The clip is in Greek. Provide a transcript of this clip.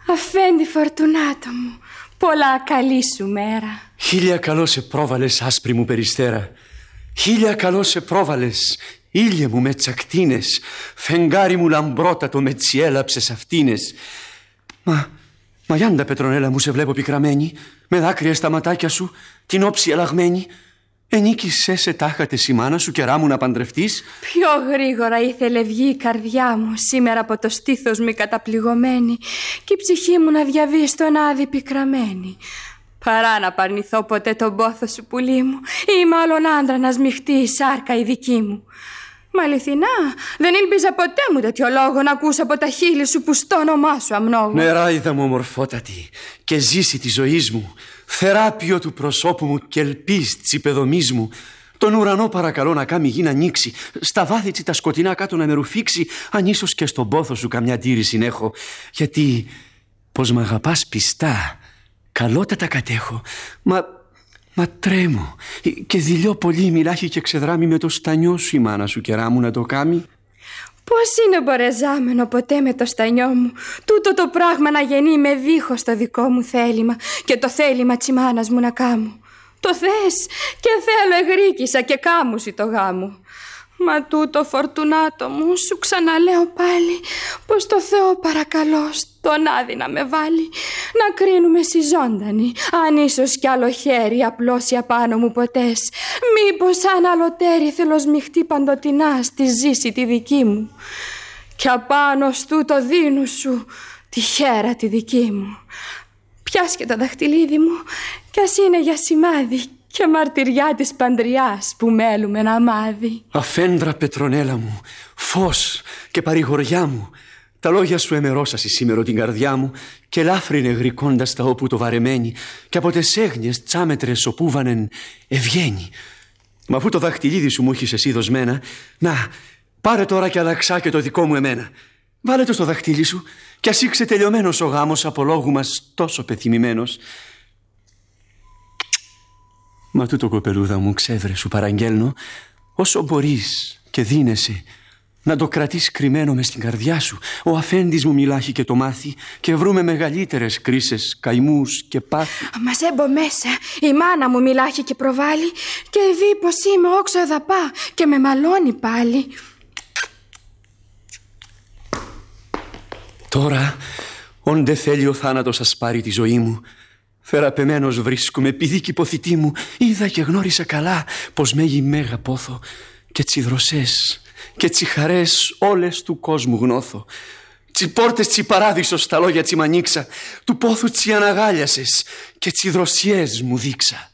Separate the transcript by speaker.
Speaker 1: Αφέντη Φορτουνάτο μου, πολλά καλή σου μέρα.
Speaker 2: Χίλια καλό σε πρόβαλες, άσπρη μου περιστέρα. Χίλια καλό σε πρόβαλες, ήλιε μου με τσακτίνες. Φεγγάρι μου λαμπρότατο με τσιέλαψες αυτίνες. Μα Γιάντα Πετρονέλα μου, σε βλέπω πικραμένη, με δάκρυα στα ματάκια σου, την όψη αλλαγμένη. Ενίκησες σε τάχατες η μάνα σου, καιρά μου να παντρευτείς.
Speaker 1: Πιο γρήγορα ήθελε βγει η καρδιά μου σήμερα από το στήθος μου καταπληγωμένη και η ψυχή μου να διαβεί στον άδει πικραμένη, παρά να παρνηθώ ποτέ τον πόθο σου, πουλί μου, ή μάλλον άντρα να σμιχτεί η σάρκα η δική μου. Μα αληθινά δεν ήλπιζα ποτέ μου τέτοιο λόγο να ακούσω από τα χείλη σου που στο όνομά σου αμνόγω.
Speaker 2: Νεράιδα μου ομορφότατη και ζήσει τη ζωή μου, θεράπιο του προσώπου μου και ελπίς της υπεδομής μου. Τον ουρανό παρακαλώ να κάνει γη να ανοίξει, στα βάθη τσι τα σκοτεινά κάτω να με ρουφήξει, αν ίσως και στον πόθο σου καμιά τήρηση έχω. Γιατί πως μ' αγαπάς πιστά, καλότατα κατέχω, Μα τρέμω και δειλιώ πολύ μιλάχει και ξεδράμει με το στανιό σου η μάνα σου, καιρά μου να το κάμει.
Speaker 1: Πώς είναι μπορεζάμενο ποτέ με το στανιό μου τούτο το πράγμα να γεννεί με δίχως το δικό μου θέλημα και το θέλημα της μάνας μου να κάμω. Το θες και θέλω εγρήκησα και κάμουσι το γάμο. Μα τούτο Φορτουνάτο μου, σου ξαναλέω πάλι, πως το Θεό παρακαλώ στον άδει να με βάλει, να κρίνουμε συζώντανοι, αν ίσως κι άλλο χέρι απλώσει απάνω μου ποτές, μήπως αν αλλοτέρι θέλω σμιχτεί παντοτινά στη ζήση τη δική μου, κι απάνω στου το δίνου σου τη χέρα τη δική μου. Πιάσκε και το δαχτυλίδι μου κι ας είναι για σημάδι και μαρτυριά της παντριάς που μέλουμε να μάδει.
Speaker 2: Αφέντρα Πετρονέλα μου, φως και παρηγοριά μου, τα λόγια σου εμερώσασι σήμερα την καρδιά μου και λάφρυνε γρικώντας τα όπου το βαρεμένη και από τες έγνοιες τσάμετρες οπούβανεν ευγαίνει. Μα αφού το δαχτυλίδι σου μου έχεις εσύ δοσμένα, να, πάρε τώρα κι αλλαξά και το δικό μου εμένα. Βάλε το στο δαχτυλί σου κι ας ήξε τελειωμένος ο γάμος από λόγου μας τόσο πεθυμημένος. Μα τούτο κοπελούδα μου, ξέβρε σου παραγγέλνω, όσο μπορείς και δίνεσαι, να το κρατείς κρυμμένο μες στην καρδιά σου. Ο αφέντης μου μιλάχει και το μάθει και βρούμε μεγαλύτερες κρίσες, καημούς και πάθη.
Speaker 1: Μας έμπω μέσα, η μάνα μου μιλάχει και προβάλλει και δει πως είμαι όξο εδαπά και με μαλώνει πάλι.
Speaker 2: Τώρα, ον δε θέλει ο θάνατος ας πάρει τη ζωή μου, θεραπεμένος βρίσκομαι επειδή κι υποθητή μου είδα και γνώρισα καλά πως μέγει μέγα πόθο και τσι δροσές και τσι χαρές όλες του κόσμου γνώθω. Τσι πόρτες τσι παράδεισος τα λόγια τσι μ' ανοίξα, του πόθου τσι αναγάλιασες και τσι δροσιές μου δείξα.